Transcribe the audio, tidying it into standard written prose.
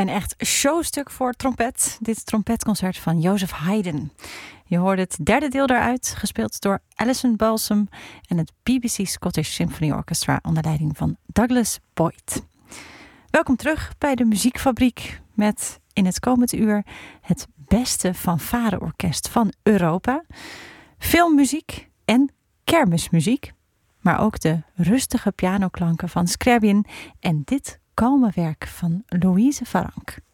Een echt showstuk voor trompet. Dit trompetconcert van Joseph Haydn. Je hoorde het derde deel daaruit, gespeeld door Alison Balsam en het BBC Scottish Symphony Orchestra onder leiding van Douglas Boyd. Welkom terug bij de Muziekfabriek met in het komende uur het beste fanfareorkest van Europa. Filmmuziek en kermismuziek, maar ook de rustige pianoklanken van Scriabin en dit kalme werk van Louise Varank.